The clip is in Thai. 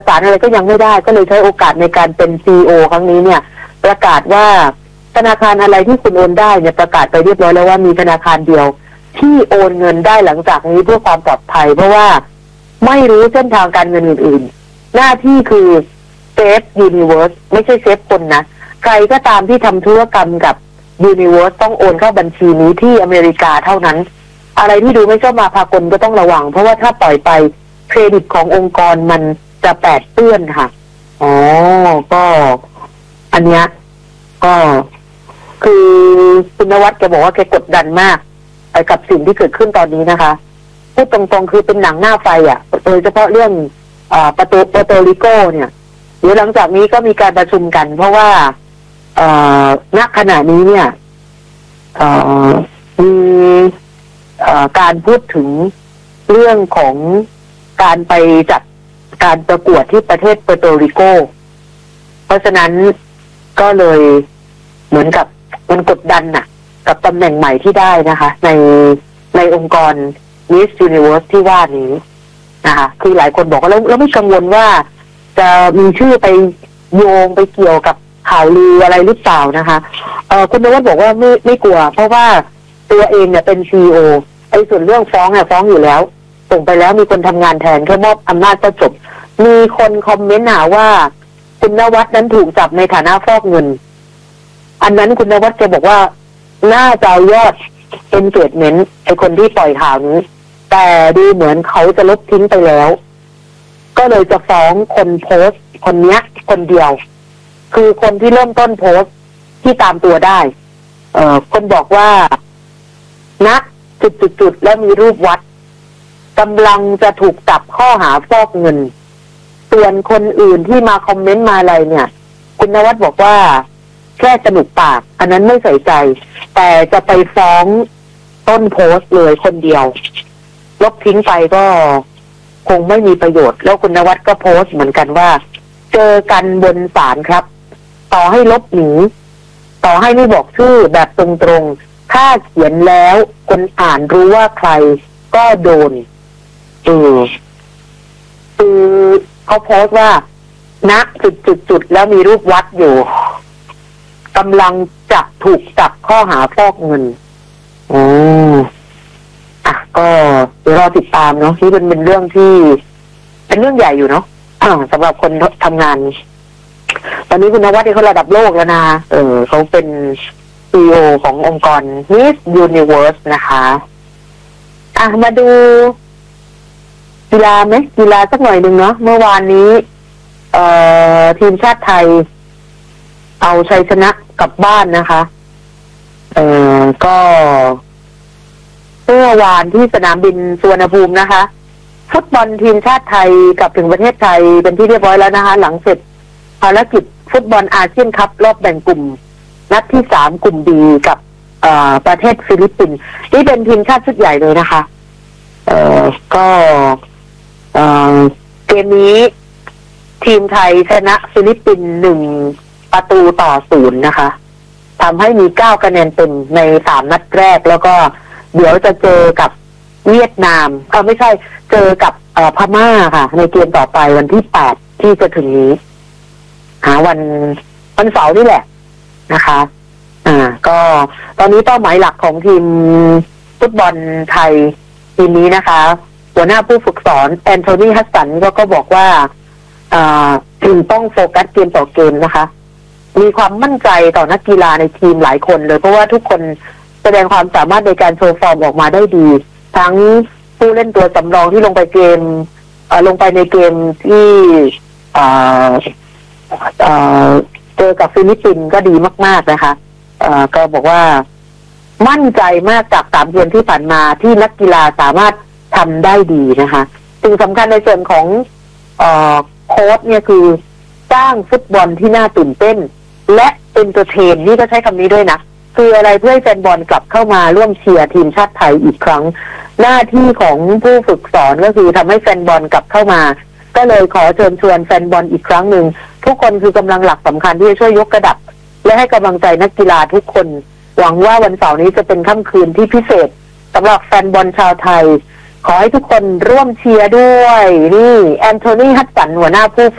สารอะไรก็ยังไม่ได้ก็เลยใช้โอกาสในการเป็นCEOครั้งนี้เนี่ยประกาศว่าธนาคารอะไรที่คุณโอนได้เนี่ยประกาศไปเรียบร้อยแล้วว่ามีธนาคารเดียวที่โอนเงินได้หลังจากนี้เพื่อความปลอดภัยเพราะว่าไม่รู้เส้นทางการเงินอื่นๆหน้าที่คือเซฟยูนิเวิร์สไม่ใช่เซฟคนนะใครก็ตามที่ทำธุรกรรมกับยูนิเวิร์สต้องโอนเข้าบัญชีนี้ที่อเมริกาเท่านั้นอะไรที่ดูไม่ชอบมาพากลก็ต้องระวังเพราะว่าถ้าปล่อยไปเครดิตขององค์กรมันจะแปดเปื้อนค่ะอ๋อก็อันเนี้ยก็คือคุณนวัดแกบอกว่าแกกดดันมากไปกับสิ่งที่เกิดขึ้นตอนนี้นะคะพูดตรงๆคือเป็นหนังหน้าไฟอ่ะโดยเฉพาะเรื่องปาโตริโกเนี่ยเดี๋ยวหลังจากนี้ก็มีการประชุมกันเพราะว่าณขณะนี้เนี่ยมีการพูดถึงเรื่องของการไปจัดการประกวดที่ประเทศเปโตรริโกเพราะฉะนั้นก็เลยเหมือนกับมันกดดันน่ะกับตำแหน่งใหม่ที่ได้นะคะในองค์กร Miss Universe ที่ว่านี้นะคะคือหลายคนบอกว่าแล้วไม่กังวลว่าจะมีชื่อไปโยงไปเกี่ยวกับข่าวลืออะไรหรือเปล่านะคะคุณนวัดบอกว่าไม่กลัวเพราะว่าตัวเองเนี่ยเป็น CEO ไอ้ส่วนเรื่องฟ้องเนี่ยฟ้องอยู่แล้วส่งไปแล้วมีคนทำงานแทนแค่มอบอำนาจก็จบมีคนคอมเมนต์หาว่าคุณนวัดนั้นถูกจับในฐานะฟอกเงินอันนั้นคุณนวัดจะบอกว่าน่าจะเอายอดengagementไอ้คนที่ปล่อยข่าวนี้แต่ดูเหมือนเขาจะลบทิ้งไปแล้วก็เลยจะฟ้องคนโพสต์คนเนี้ยคนเดียวคือคนที่เริ่มต้นโพสต์ที่ตามตัวได้คนบอกว่าณจุดแล้วมีรูปวัดกำลังจะถูกจับข้อหาฟอกเงินส่วนคนอื่นที่มาคอมเมนต์มาอะไรเนี่ยคุณนวัดบอกว่าแค่สนุกปากอันนั้นไม่ใส่ใจแต่จะไปฟ้องต้นโพสต์เลยคนเดียวลบทิ้งไปก็คงไม่มีประโยชน์แล้วคุณนวัดก็โพสต์เหมือนกันว่าเจอกันบนศาลครับต่อให้ลบหนีต่อให้ไม่บอกชื่อแบบตรงๆถ้าเขียนแล้วคนอ่านรู้ว่าใครก็โดนคือเขาโพสต์ว่าณจุดแล้วมีรูปวัดอยู่กำลังจะถูกจับข้อหาฟอกเงินก็เดี๋ยวรอติดตามเนาะที่เป็นเรื่องที่เป็นเรื่องใหญ่อยู่เนาะสำหรับคนทำงานตอนนี้คุณนวัดเขาระดับโลกแล้วนะเขาเป็น CEO ขององค์กร Miss Universe นะคะมาดูกีฬาไหมกีฬาสักหน่อยหนึ่งเนาะเมื่อวานนี้ทีมชาติไทยเอาชัยชนะกลับบ้านนะคะก็เมื่อวานที่สนามบินสุวรรณภูมินะคะฟุตบอลทีมชาติไทยกลับถึงประเทศไทยเป็นที่เรียบร้อยแล้วนะคะหลังเสร็จภารกิจฟุตบอลอาเซียนคัพรอบแบ่งกลุ่มนัดที่3กลุ่มดีกับประเทศฟิลิปปินส์นี่เป็นทีมชาติชุดใหญ่เลยนะคะก็เกมนี้ทีมไทยชนะฟิลิปปินส์1-0นะคะทำให้มี9คะแนนเต็มใน3นัดแรกแล้วก็เดี๋ยวจะเจอกับเวียดนามไม่ใช่เจอกับพม่าค่ะในเกมต่อไปวันที่8ที่จะถึงนี้วันเสาร์นี่แหละนะคะก็ตอนนี้เป้าหมายหลักของทีมฟุตบอลไทยทีมนี้นะคะหัวหน้าผู้ฝึกสอนแอนโทนีฮัสสันก็บอกว่าต้องโฟกัสเกมต่อเกมนะคะมีความมั่นใจต่อนักกีฬาในทีมหลายคนเลยเพราะว่าทุกคนแสดงความสามารถในการโชว์ฟอร์มออกมาได้ดีทั้งผู้เล่นตัวสำรองที่ลงไปในเกมที่เจอกับฟิลิปปินส์ก็ดีมากๆนะคะก็บอกว่ามั่นใจมากจาก3 เกมที่ผ่านมาที่นักกีฬาสามารถทำได้ดีนะคะสิ่งสำคัญในส่วนของโค้ชเนี่ยคือสร้างฟุตบอลที่น่าตื่นเต้นและเอนเตอร์เทนนี่ก็ใช้คำนี้ด้วยนะคืออะไรเพื่อให้แฟนบอลกลับเข้ามาร่วมเชียร์ทีมชาติไทยอีกครั้งหน้าที่ของผู้ฝึกสอนก็คือทำให้แฟนบอลกลับเข้ามาก็เลยขอเชิญชวนแฟนบอลอีกครั้งหนึ่งทุกคนคือกำลังหลักสำคัญที่จะช่วยยกระดับและให้กำลังใจนักกีฬาทุกคนหวังว่าวันเสาร์นี้จะเป็นค่ำคืนที่พิเศษสำหรับแฟนบอลชาวไทยขอให้ทุกคนร่วมเชียร์ด้วยนี่แอนโทนีฮัสสันหัวหน้าผู้